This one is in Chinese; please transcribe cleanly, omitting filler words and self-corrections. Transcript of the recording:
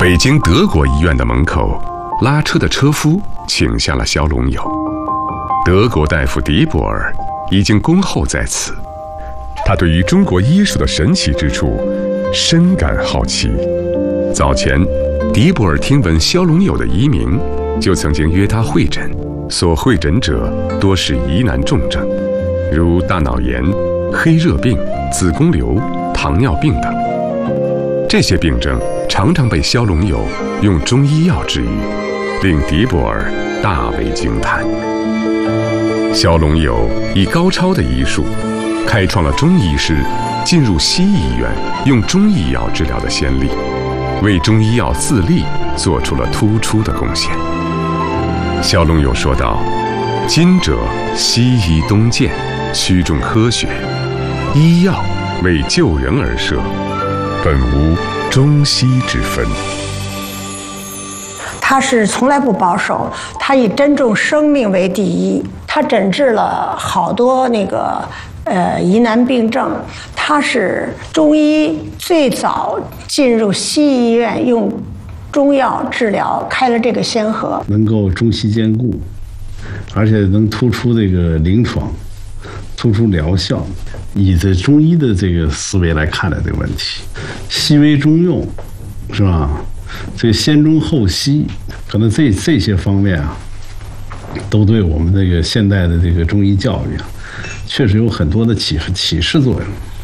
北京德国医院的门口，拉车的车夫请下了肖龙友。德国大夫迪博尔已经恭候在此，他对于中国医术的神奇之处深感好奇。早前，迪博尔听闻肖龙友的遗名，就曾经约他会诊。所会诊者多是疑难重症，如大脑炎、黑热病、子宫瘤、糖尿病等。这些病症常常被肖龙友用中医药治愈，令迪博尔大为惊叹。肖龙友以高超的医术，开创了中医师进入西医院用中医药治疗的先例，为中医药自立做出了突出的贡献。肖龙友说道：“今者西医东渐，趋重科学，医药为救人而设，本无中西之分。” 他是从来不保守，他以珍重生命为第一。他诊治了好多疑难病症。他是中医最早进入西医院用中药治疗，开了这个先河， 能够中西兼顾，而且能突出这个临床，突出疗效。以这中医的这个思维来看待这个问题，西为中用，是吧？这个先中后西，可能这些方面啊，都对我们这个现代的这个中医教育啊，确实有很多的启示作用。